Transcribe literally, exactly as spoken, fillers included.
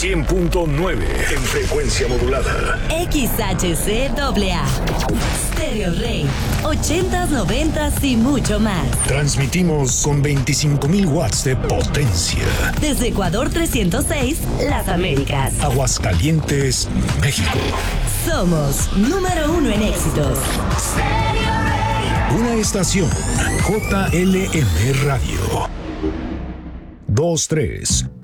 cien punto nueve en frecuencia modulada. X H C A A. Stereo Rey. ochentas, noventas y mucho más. Transmitimos con veinticinco mil watts de potencia. Desde Ecuador trescientos seis, Las Américas. Aguascalientes, México. Somos número uno en éxitos. Una estación J L M Radio. dos tres